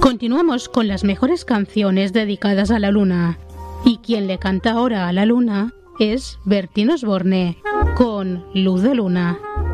Continuamos con las mejores canciones dedicadas a la luna. Y quien le canta ahora a la luna es Bertín Osborne con Luz de Luna.